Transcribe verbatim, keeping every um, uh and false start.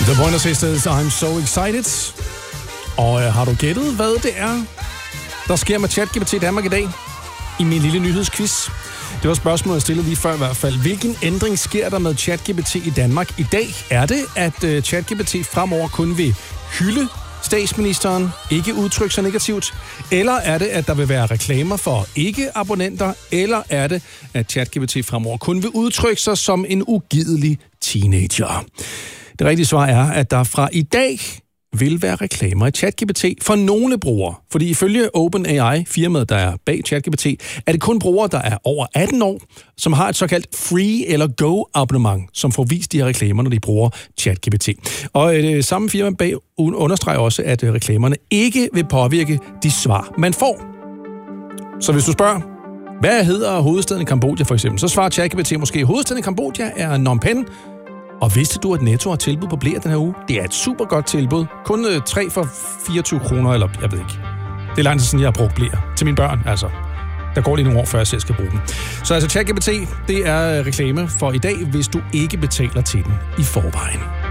The Pointer Sisters, I'm so excited. Og øh, har du gættet, hvad det er, der sker med ChatGPT i Danmark i dag? I min lille nyhedsquiz. Det var spørgsmålet, jeg stillede lige før i hvert fald. Hvilken ændring sker der med ChatGPT i Danmark i dag? Er det, at øh, ChatGPT fremover kun vil hylde statsministeren, ikke udtrykke sig negativt? Eller er det, at der vil være reklamer for ikke-abonnenter? Eller er det, at ChatGPT fremover kun vil udtrykke sig som en ugidelig teenager? Det rigtige svar er, at der fra i dag vil være reklamer i ChatGPT for nogle brugere. Fordi ifølge OpenAI, firmaet, der er bag ChatGPT, er det kun brugere, der er over atten år, som har et såkaldt free eller go-abonnement, som får vist de her reklamer, når de bruger ChatGPT. Og det samme firma bag understreger også, at reklamerne ikke vil påvirke de svar, man får. Så hvis du spørger, hvad hedder hovedstaden i Kambodja for eksempel, så svarer ChatGPT måske, hovedstaden i Kambodja er Phnom Penh. Og vidste du, at Netto har tilbud på bleer den her uge? Det er et super godt tilbud. Kun øh, tre for fireogtyve kroner, eller jeg ved ikke. Det er lang tid siden, jeg har brugt bleer. Til mine børn, altså. Der går lige nogle år, før jeg selv skal bruge dem. Så altså ChatGPT, det er reklame for i dag, hvis du ikke betaler til den i forvejen.